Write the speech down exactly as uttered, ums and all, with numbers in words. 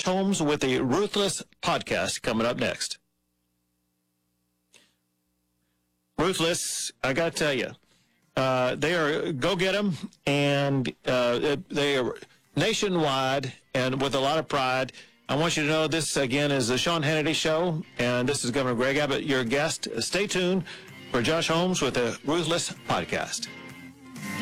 Holmes with the Ruthless Podcast coming up next. Ruthless, I got to tell you, uh, they are, go get them, and uh, they are nationwide and with a lot of pride. I want you to know this, again, is the Sean Hannity Show, and this is Governor Greg Abbott, your guest. Stay tuned for Josh Holmes with the Ruthless Podcast.